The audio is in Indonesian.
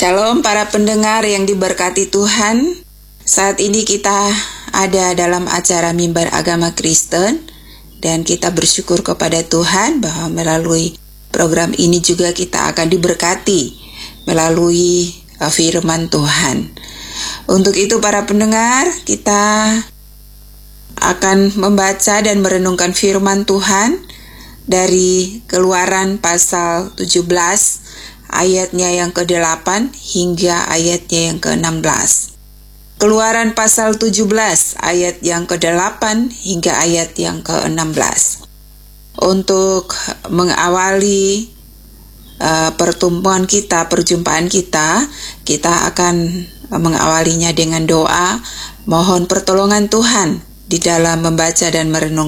Shalom para pendengar yang diberkati Tuhan. Saat ini kita ada dalam acara Mimbar Agama Kristen dan kita bersyukur kepada Tuhan bahwa melalui program ini juga kita akan diberkati melalui firman Tuhan. Untuk itu para pendengar, kita akan membaca dan merenungkan firman Tuhan dari Keluaran pasal 17 ayatnya yang ke-8 hingga ayatnya yang ke-16. Keluaran pasal 17 ayat yang ke-8 hingga ayat yang ke-16. Untuk mengawali perjumpaan kita, kita akan mengawalinya dengan doa, mohon pertolongan Tuhan di dalam membaca dan merenungkan